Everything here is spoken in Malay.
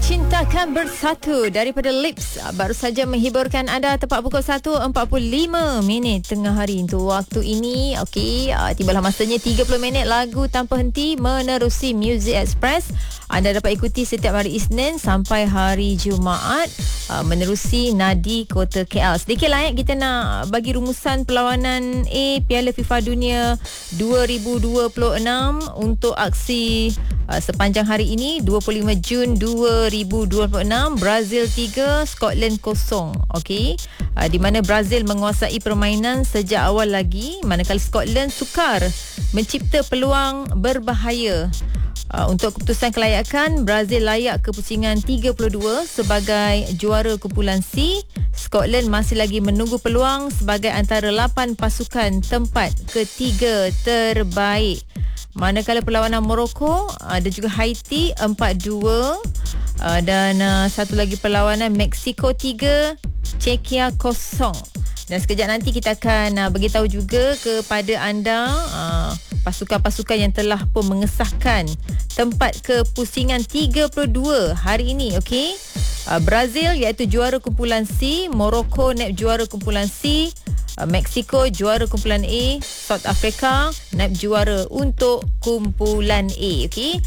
Cintakan Bersatu daripada Lips baru saja menghiburkan anda tepat pukul 1.45 tengah hari untuk waktu ini. Okey, tibalah masanya 30 minit lagu tanpa henti menerusi Music Express. Anda dapat ikuti setiap hari Isnin sampai hari Jumaat menerusi nadi kota KL. Sedikitlah kita nak bagi rumusan perlawanan A Piala FIFA Dunia 2026 untuk aksi sepanjang hari ini 25 Jun 2026. Brazil 3 Scotland 0. Okey, di mana Brazil menguasai permainan sejak awal lagi, manakala Scotland sukar mencipta peluang berbahaya. Untuk keputusan kelayakan, Brazil layak ke pusingan 32 sebagai juara kumpulan C. Scotland masih lagi menunggu peluang sebagai antara 8 pasukan tempat ketiga terbaik. Manakala perlawanan Morocco ada juga Haiti 4-2 dan satu lagi perlawanan Mexico 3 Czechia 0. Dan sekejap nanti kita akan beritahu juga kepada anda pasukan-pasukan yang telah pun mengesahkan tempat ke pusingan 32 hari ini. Okey, Brazil iaitu juara kumpulan C, Morocco naib juara kumpulan C, Mexico juara kumpulan A, South Africa naib juara untuk kumpulan A. Okey.